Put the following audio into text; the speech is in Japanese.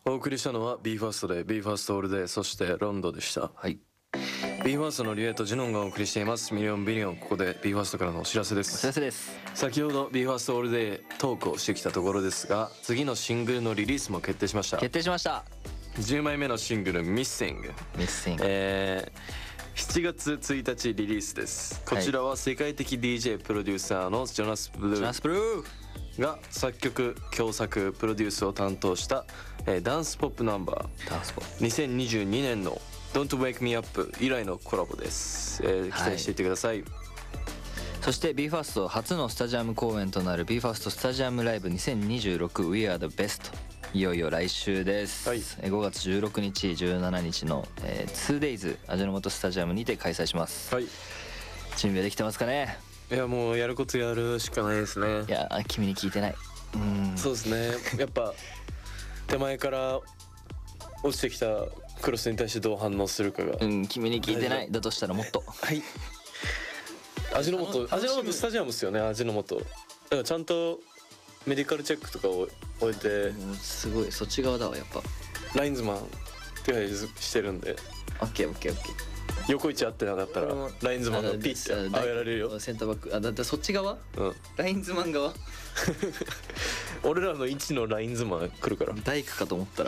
お送りしたのは BE:FIRST で BE:FIRST All Day、そしてロンドでした。 はい。 BE:FIRST のリュエットジュノンがお送りしていますミリオンビリオン。ここで BE:FIRST からのお知らせでお知す。 らせです。 先ほど BE:FIRST All Day トークをしてきたところですが、次のシングルのリリースも決定しました。 決定しました。 10枚目のシングル Missing、7月1日リリースです。こちらは世界的 DJ プロデューサーのジョナス・ブルーが作曲共作プロデュースを担当した、ダンスポップナンバー。2022年の Don't Wake Me Up 以来のコラボです。期待していてください。 そして BE:FIRST 初のスタジアム公演となる BE:FIRST スタジアムライブ 2026 We Are the Best、 いよいよ来週です、 はい、 5月16日17日の、2days 味の素スタジアムにて開催します。 はい、 準備はできてますかね。 いやもうやることやるしかないですね。 いや君に聞いてない。 そうですね。やっぱ手前から落ちてきたクロスに対してどう反応するかが、 君に聞いてない。だとしたらもっとはい味の素スタジアムですよね。味の素だからちゃんとメディカルチェックとかを終えて、 すごいそっち側だわやっぱ。 ラインズマン手配してるんで、 オッケー横位置合ってなかったらラインズマンがピッて上げられるよ。 センターバックだってそっち側、ラインズマン側俺らの位置のラインズマン来るから大工かと思ったら